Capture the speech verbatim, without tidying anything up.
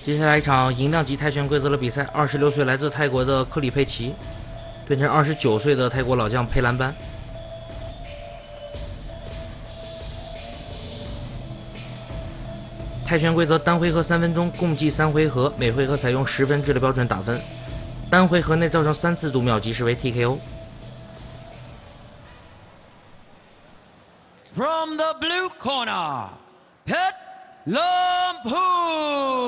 接下来一场银量级泰拳规则的比赛，二十六岁来自泰国的克里佩奇对阵二十九岁的泰国老将佩兰班。泰拳规则单回合三分钟，共计三回合，每回合采用十分制的标准打分，单回合内造成三次读秒即视为 T K O。 From the blue corner, Pet Lampu.